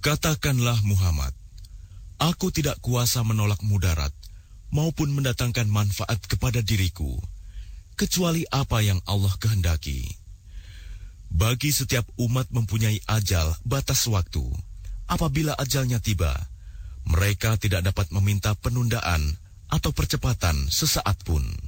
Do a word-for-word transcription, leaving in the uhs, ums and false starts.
Katakanlah Muhammad, aku tidak kuasa menolak mudarat maupun mendatangkan manfaat kepada diriku, kecuali apa yang Allah kehendaki. Bagi setiap umat mempunyai ajal batas waktu. Apabila ajalnya tiba, mereka tidak dapat meminta penundaan atau percepatan sesaat pun.